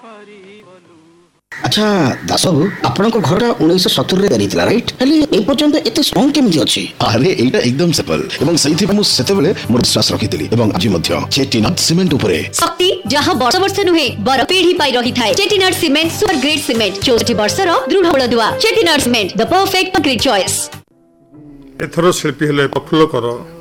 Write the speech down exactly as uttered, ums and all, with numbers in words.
अच्छा दास बाबू आपण घर उन्नीस सत्तर रे करितला राइट हेले ए पर्यंत एते स्ट्रांग केमिति अछि? अरे एटा एकदम सिंपल एवं सही मु सेते बेले मोर विश्वास रखितली एवं आज मध्य चेटीनाथ सीमेंट उपरे शक्ति जहां वर्ष वर्ष नुहे बर पीढ़ी पाई रही थाए। चेटीनाथ सीमेंट सुपर ग्रेड सीमेंट चौसठ वर्ष रो दृढ़ बलदुआ। चेटीनाथ cement the perfect concrete choice. एथरो शिल्पी हेले प्रफुल्ल कर